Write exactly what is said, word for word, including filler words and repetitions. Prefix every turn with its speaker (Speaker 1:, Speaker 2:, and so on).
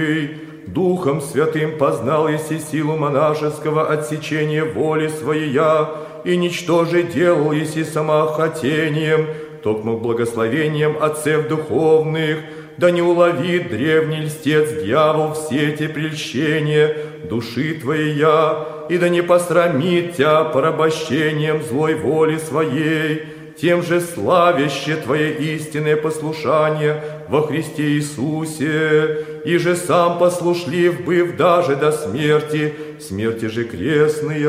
Speaker 1: Духом Святым познал еси силу монашеского отсечения воли своей, и ничтоже делал еси самохотением, токмо благословением отцев духовных, да не уловит древний льстец дьявол все эти прельщения души твоей, и да не посрамит тебя порабощением злой воли своей, тем же славяще Твое истинное послушание во Христе Иисусе, и же сам послушлив, быв даже до смерти, смерти же крестной,